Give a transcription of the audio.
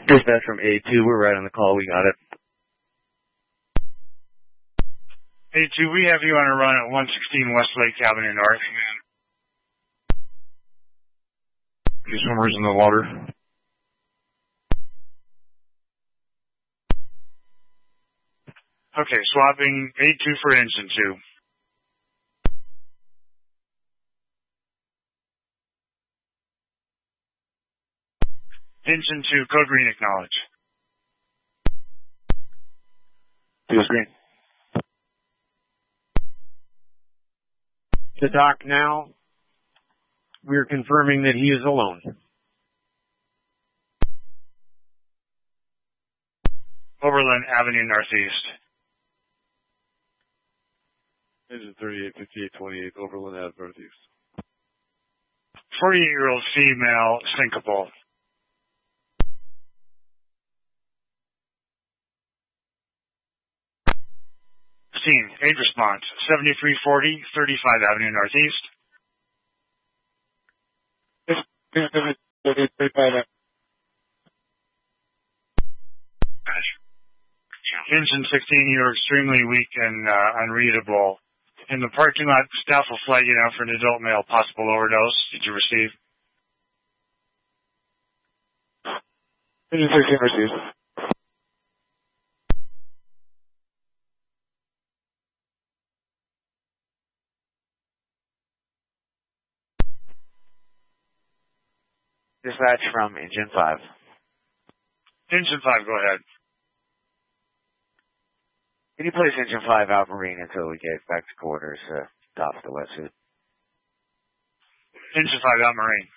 Dispatch from A2, we're right on the call, we got it. A2, we have you on a run at 116 Westlake Avenue North. Any swimmers in the water? Okay, swapping A2 for Engine 2. Engine 2, code green, acknowledge. Feels green. To dock now. We're confirming that he is alone. Overland Avenue Northeast. Engine 38, 58, 28, Overland Ave Northeast. 48-year-old female, syncopal. Scene, aid response, 7340, 35 Avenue Northeast. Engine 16, you're extremely weak and unreadable. In the parking lot, staff will flag you down for an adult male possible overdose. Did you receive? Engine 16 received. Dispatch from Engine 5. Engine 5, go ahead. Can you place Engine 5 out Marine until we get back to quarters, doff the wetsuit? Engine 5 out Marine.